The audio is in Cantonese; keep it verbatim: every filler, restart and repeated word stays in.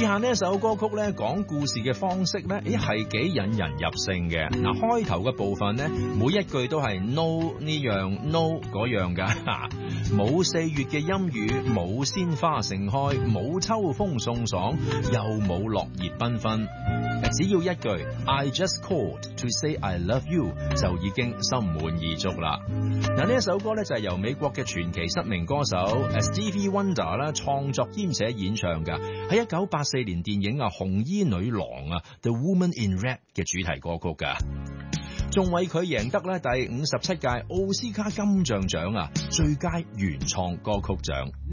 下呢一首歌曲咧，講故事嘅方式咧，咦係幾引人入勝嘅。嗱，開頭嘅部分咧，每一句都係 no 呢樣 no 嗰樣噶，冇四月嘅陰雨，冇鮮花盛開，冇秋風送爽，又冇落葉繽紛。只要一句 I just called to say I love you 就已經心滿意足啦。嗱，呢一首歌咧就係由美國嘅傳奇失明歌手 Stevie Wonder 啦創作兼且演唱噶，喺一九八四年電影啊紅衣女郎啊 The Woman in Red 嘅主題歌曲噶，仲為佢贏得咧第五十七屆奧斯卡金像獎啊最佳原創歌曲獎。